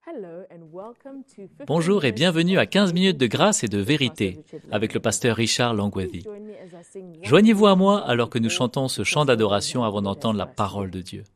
Bonjour et bienvenue à 15 minutes de grâce et de vérité avec le pasteur Richard Langworthy. Joignez-vous à moi alors que nous chantons ce chant d'adoration avant d'entendre la parole de Dieu.